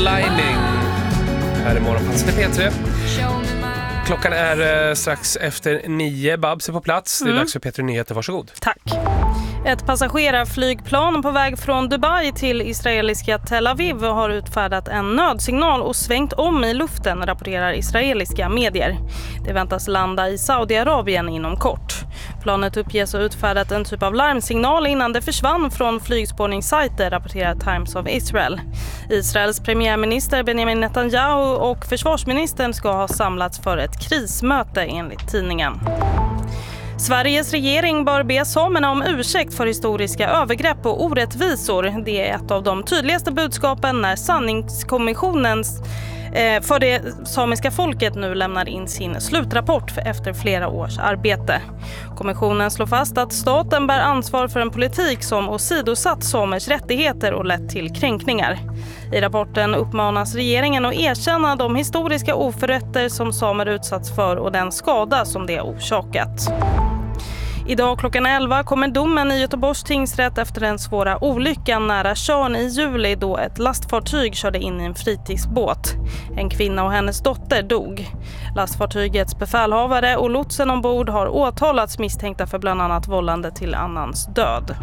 Lining. Här är morgonpasset i P3. Klockan är strax efter 9. Babs är på plats. Det är dags för P3 Nyheter. Varsågod. Tack. Ett passagerarflygplan på väg från Dubai till israeliska Tel Aviv har utfärdat en nödsignal och svängt om i luften, rapporterar israeliska medier. Det väntas landa i Saudiarabien inom kort. Planet uppges ha utfärdat en typ av larmsignal innan det försvann från flygspårningssajter, rapporterar Times of Israel. Israels premiärminister Benjamin Netanyahu och försvarsministern ska ha samlats för ett krismöte enligt tidningen. Sveriges regering bör be samerna om ursäkt för historiska övergrepp och orättvisor. Det är ett av de tydligaste budskapen när sanningskommissionen för det samiska folket nu lämnar in sin slutrapport efter flera års arbete. Kommissionen slår fast att staten bär ansvar för en politik som åsidosatt samers rättigheter och lett till kränkningar. I rapporten uppmanas regeringen att erkänna de historiska oförrätter som samer utsatts för och den skada som det orsakat. Idag klockan 11 kommer domen i Göteborgs tingsrätt efter den svåra olyckan nära Tjörn i juli då ett lastfartyg körde in i en fritidsbåt. En kvinna och hennes dotter dog. Lastfartygets befälhavare och lotsen ombord har åtalats misstänkta för bland annat vållande till annans död.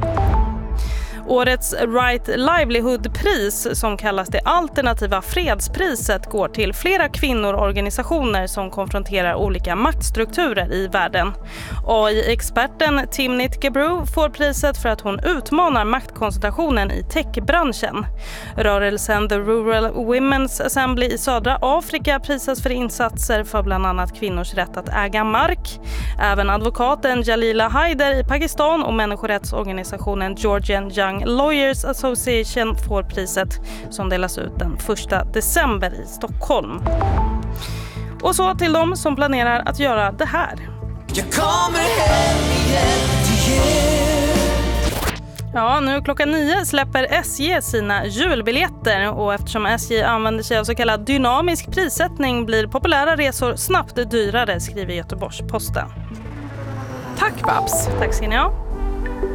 Årets Right Livelihood-pris, som kallas det alternativa fredspriset, går till flera kvinnoorganisationer som konfronterar olika maktstrukturer i världen. AI-experten Timnit Gebru får priset för att hon utmanar maktkoncentrationen i techbranschen. Rörelsen The Rural Women's Assembly i södra Afrika prisas för insatser för bland annat kvinnors rätt att äga mark. Även advokaten Jalila Haider i Pakistan och människorättsorganisationen Georgian Young Lawyers Association får priset som delas ut den 1 december i Stockholm. Och så till de som planerar att göra det här. Jag kommer hem igen till er. Ja, nu klockan 9 släpper SJ sina julbiljetter och eftersom SJ använder sig av så kallad dynamisk prissättning blir populära resor snabbt dyrare, skriver Göteborgs-Posten. Tack Babs. Tack ska ni ha.